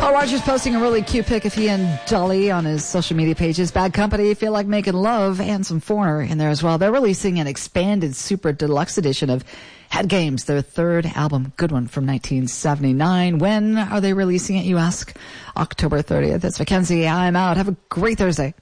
Paul Rogers posting a really cute pic of he and Dolly on his social media pages. Bad Company, Feel Like Making Love, and some Foreigner in there as well. They're releasing an expanded super deluxe edition of Head Games, their third album. Good one from 1979. When are they releasing it, you ask? October 30th. It's Mackenzie. I'm out. Have a great Thursday.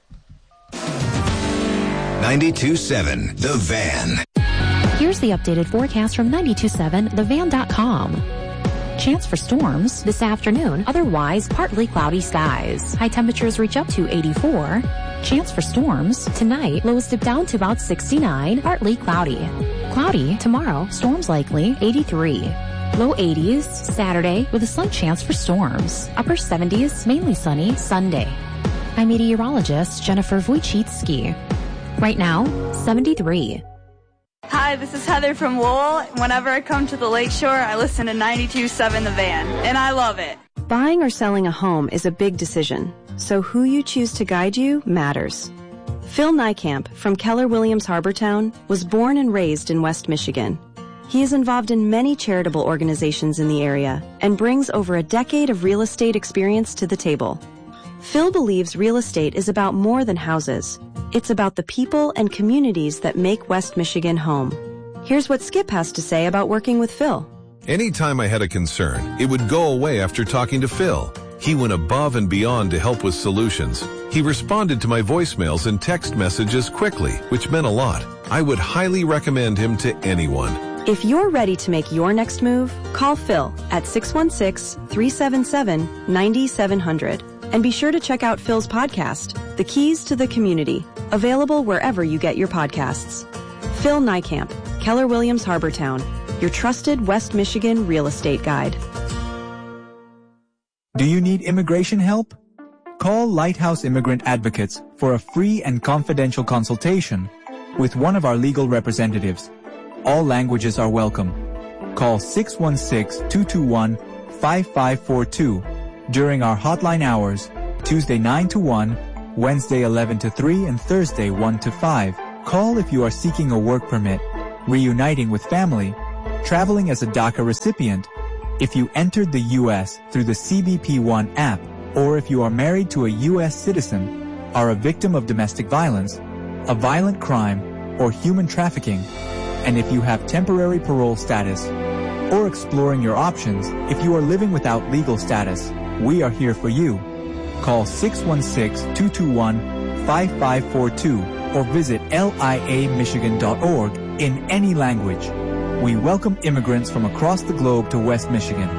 92.7 The Van. Here's the updated forecast from 92.7thevan.com. Chance for storms this afternoon, otherwise partly cloudy skies. High temperatures reach up to 84. Chance for storms tonight, lows dip down to about 69, partly cloudy. Cloudy tomorrow, storms likely, 83. Low 80s Saturday with a slight chance for storms. Upper 70s, mainly sunny Sunday. I'm meteorologist Jennifer Wojcicki. Right now, 73. Hi, this is Heather from Lowell. Whenever I come to the Lakeshore, I listen to 92.7 The Van, and I love it. Buying or selling a home is a big decision, so who you choose to guide you matters. Phil Niekamp from Keller Williams Harbortown was born and raised in West Michigan. He is involved in many charitable organizations in the area and brings over a decade of real estate experience to the table. Phil believes real estate is about more than houses. It's about the people and communities that make West Michigan home. Here's what Skip has to say about working with Phil. Anytime I had a concern, it would go away after talking to Phil. He went above and beyond to help with solutions. He responded to my voicemails and text messages quickly, which meant a lot. I would highly recommend him to anyone. If you're ready to make your next move, call Phil at 616-377-9700. And be sure to check out Phil's podcast, The Keys to the Community, available wherever you get your podcasts. Phil Niekamp, Keller Williams Harbortown, your trusted West Michigan real estate guide. Do you need immigration help? Call Lighthouse Immigrant Advocates for a free and confidential consultation with one of our legal representatives. All languages are welcome. Call 616-221-5542 during our hotline hours, Tuesday 9 to 1, Wednesday 11 to 3, and Thursday 1 to 5. Call if you are seeking a work permit, reuniting with family, traveling as a DACA recipient, if you entered the U.S. through the CBP One app, or if you are married to a U.S. citizen, are a victim of domestic violence, a violent crime, or human trafficking, and if you have temporary parole status, or exploring your options if you are living without legal status. We are here for you. Call 616-221-5542 or visit liamichigan.org in any language. We welcome immigrants from across the globe to West Michigan.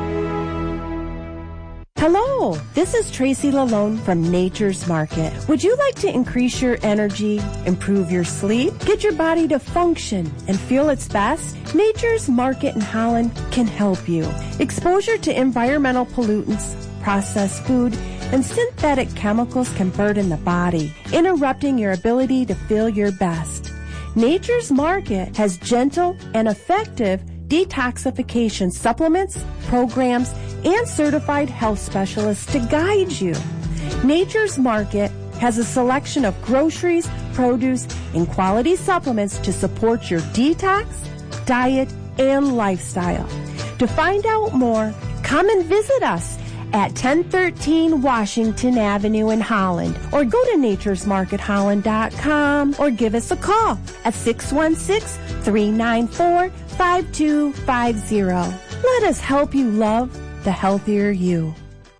Hello, this is Tracy Lalone from Nature's Market. Would you like to increase your energy, improve your sleep, get your body to function and feel its best? Nature's Market in Holland can help you. Exposure to environmental pollutants, processed food, and synthetic chemicals can burden the body, interrupting your ability to feel your best. Nature's Market has gentle and effective detoxification supplements, programs, and certified health specialists to guide you. Nature's Market has a selection of groceries, produce, and quality supplements to support your detox, diet, and lifestyle. To find out more, come and visit us at 1013 Washington Avenue in Holland, or go to naturesmarketholland.com, or give us a call at 616-394-5250. Let us help you love the healthier you.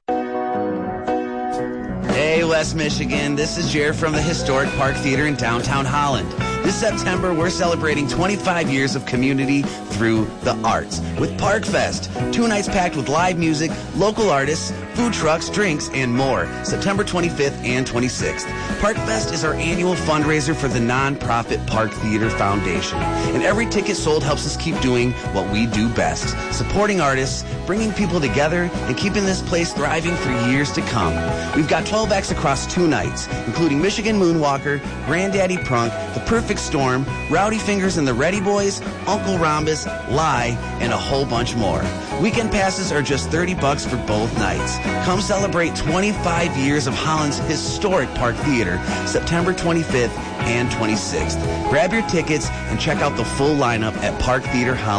Hey, West Michigan, this is Jared from the Historic Park Theater in downtown Holland. This September, we're celebrating 25 years of community through the arts with Park Fest. 2 nights packed with live music, local artists, food trucks, drinks, and more. September 25th and 26th. Park Fest is our annual fundraiser for the nonprofit Park Theater Foundation. And every ticket sold helps us keep doing what we do best. Supporting artists, bringing people together, and keeping this place thriving for years to come. We've got 12 acts across 2 nights, including Michigan Moonwalker, Granddaddy Prunk, The Perfect Storm, Rowdy Fingers and the Ready Boys, Uncle Rhombus, Lie, and a whole bunch more. Weekend passes are just $30 for both nights. Come celebrate 25 years of Holland's historic Park Theater, September 25th and 26th. Grab your tickets and check out the full lineup at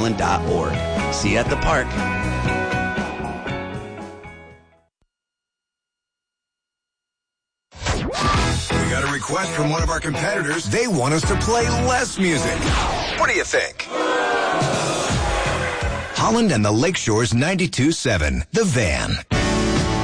parktheaterholland.org. See you at the park. got a request from one of our competitors. They want us to play less music. What do you think? Holland and the Lakeshore's 92.7, The Van.